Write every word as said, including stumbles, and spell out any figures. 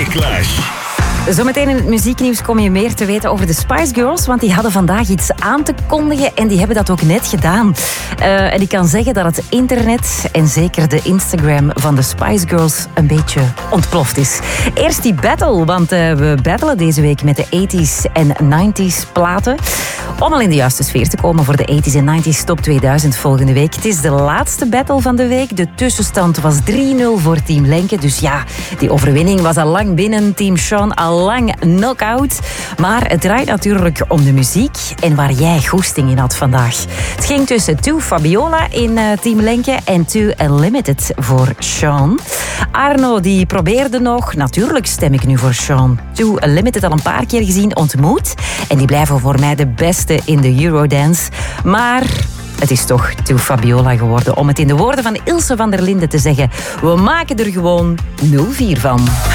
Weeklash. Zometeen in het muzieknieuws kom je meer te weten over de Spice Girls, want die hadden vandaag iets aan te kondigen en die hebben dat ook net gedaan. Uh, en ik kan zeggen dat het internet en zeker de Instagram van de Spice Girls een beetje ontploft is. Eerst die battle, want uh, we battelen deze week met de tachtiger en negentiger platen. Om al in de juiste sfeer te komen voor de tachtiger en negentiger Top tweeduizend volgende week. Het is de laatste battle van de week. De tussenstand was drie nul voor Team Lenke. Dus ja, die overwinning was al lang binnen. Team Sean al lang knock-out. Maar het draait natuurlijk om de muziek en waar jij goesting in had vandaag. Het ging tussen Too Fabiola in uh, Team Lenke en Too Unlimited voor Sean. Arno die probeerde nog. Natuurlijk stem ik nu voor Sean. Too Unlimited al een paar keer gezien, ontmoet. En die blijven voor mij de beste in de Eurodance. Maar het is toch Too Fabiola geworden. Om het in de woorden van Ilse van der Linden te zeggen. We maken er gewoon nul vier van.